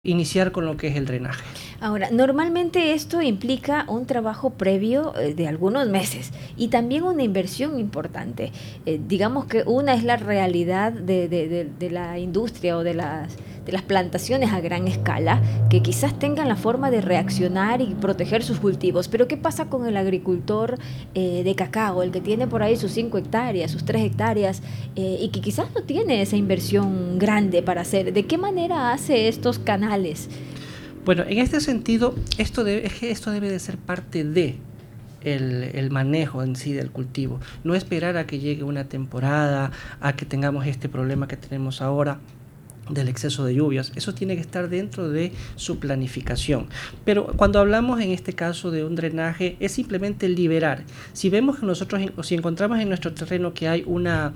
iniciar con lo que es el drenaje. Ahora, normalmente esto implica un trabajo previo de algunos meses y también una inversión importante. Digamos que una es la realidad de la industria o de las plantaciones a gran escala, que quizás tengan la forma de reaccionar y proteger sus cultivos. Pero ¿qué pasa con el agricultor de cacao, el que tiene por ahí sus 5 hectáreas, sus 3 hectáreas, y que quizás no tiene esa inversión grande para hacer? ¿De qué manera hace estos canales? Bueno, en este sentido, esto debe de ser parte de el manejo en sí del cultivo. No esperar a que llegue una temporada, a que tengamos este problema que tenemos ahora del exceso de lluvias. Eso tiene que estar dentro de su planificación. Pero cuando hablamos en este caso de un drenaje, es simplemente liberar. Si vemos que nosotros, o si encontramos en nuestro terreno que hay una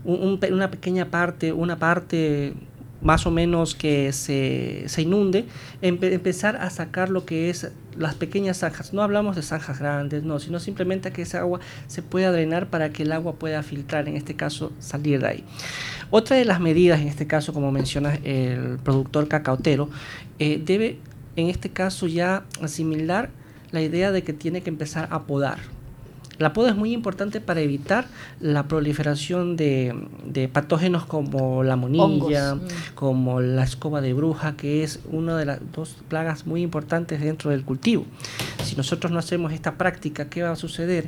pequeña parte, una parte más o menos que se inunde, empezar a sacar lo que es las pequeñas zanjas. No hablamos de zanjas grandes, no, sino simplemente que esa agua se pueda drenar para que el agua pueda filtrar, en este caso salir de ahí. Otra de las medidas, en este caso, como menciona el productor cacautero, debe en este caso ya asimilar la idea de que tiene que empezar a podar. La poda es muy importante para evitar la proliferación de patógenos como la monilla, como la escoba de bruja, que es una de las dos plagas muy importantes dentro del cultivo. Si nosotros no hacemos esta práctica, ¿qué va a suceder?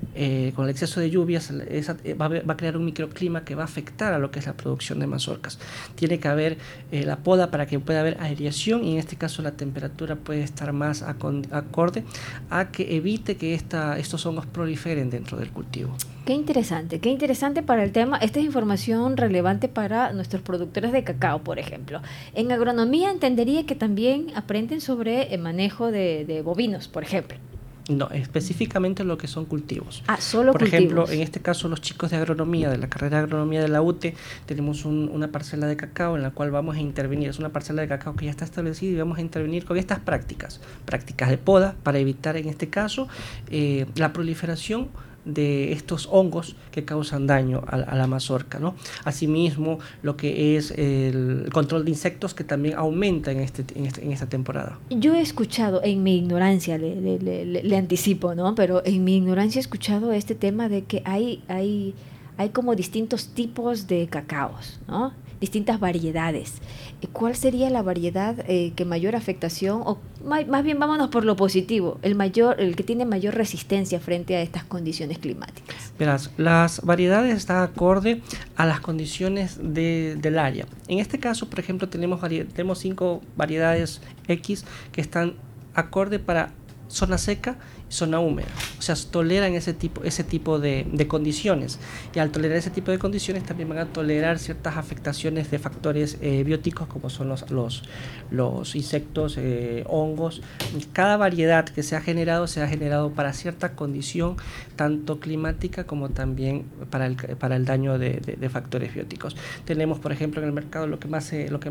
Con el exceso de lluvias va a crear un microclima que va a afectar a lo que es la producción de mazorcas. Tiene que haber la poda para que pueda haber aireación, y en este caso la temperatura puede estar más acorde a que evite que estos hongos proliferen dentro del cultivo. Qué interesante para el tema. Esta es información relevante para nuestros productores de cacao, por ejemplo. En agronomía entendería que también aprenden sobre el manejo de bovinos, por ejemplo. No, específicamente lo que son cultivos. Solo por cultivos. ejemplo, en este caso los chicos de agronomía, de la carrera de agronomía de la UTE, tenemos una parcela de cacao en la cual vamos a intervenir. Es una parcela de cacao que ya está establecida y vamos a intervenir con estas prácticas de poda para evitar en este caso la proliferación de estos hongos que causan daño a la mazorca, ¿no? Asimismo, lo que es el control de insectos, que también aumenta en esta temporada. Yo he escuchado, en mi ignorancia, le anticipo, ¿no? Pero en mi ignorancia he escuchado este tema de que hay como distintos tipos de cacaos, ¿no? Distintas variedades. ¿Cuál sería la variedad que mayor afectación, o más bien vámonos por lo positivo, el que tiene mayor resistencia frente a estas condiciones climáticas? Verás, las variedades están acorde a las condiciones del área. En este caso, por ejemplo, tenemos 5 variedades X que están acorde para zona seca y zona húmeda, o sea, toleran ese tipo de condiciones, y al tolerar ese tipo de condiciones también van a tolerar ciertas afectaciones de factores bióticos, como son los insectos, hongos. Cada variedad que se ha generado para cierta condición, tanto climática como también para el daño de factores bióticos. Tenemos, por ejemplo, en el mercado lo que más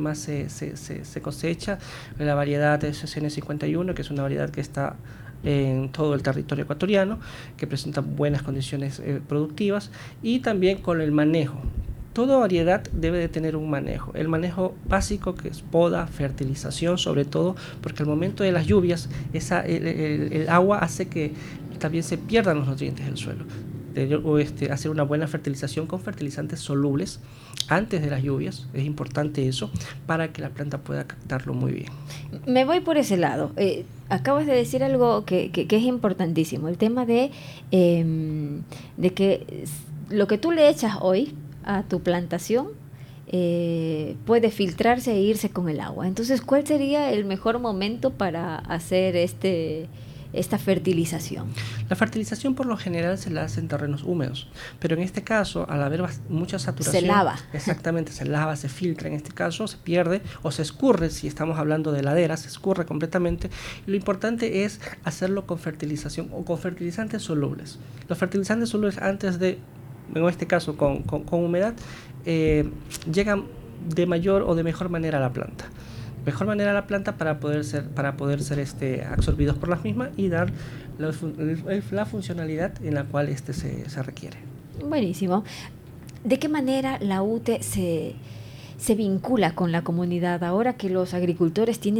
se cosecha, la variedad SN51, que es una variedad que está en todo el territorio ecuatoriano, que presenta buenas condiciones productivas, y también con el manejo. Toda variedad debe de tener un manejo. El manejo básico, que es poda, fertilización, sobre todo, porque al momento de las lluvias el agua hace que también se pierdan los nutrientes del suelo. Hacer una buena fertilización con fertilizantes solubles antes de las lluvias, es importante eso, para que la planta pueda captarlo muy bien. Me voy por ese lado. Acabas de decir algo que es importantísimo, el tema de que lo que tú le echas hoy a tu plantación puede filtrarse e irse con el agua. Entonces, ¿cuál sería el mejor momento para hacer esta fertilización? La fertilización por lo general se la hace en terrenos húmedos, pero en este caso, al haber mucha saturación, se lava. Exactamente, se lava, se filtra, en este caso se pierde o se escurre. Si estamos hablando de laderas, se escurre completamente. Y lo importante es hacerlo con fertilización o con fertilizantes solubles. Los fertilizantes solubles, antes de, en este caso con humedad, llegan de mayor o de mejor manera a la planta. Para poder ser absorbidos por las mismas y dar la funcionalidad en la cual se requiere. Buenísimo. ¿De qué manera la UTE se se vincula con la comunidad ahora que los agricultores tienen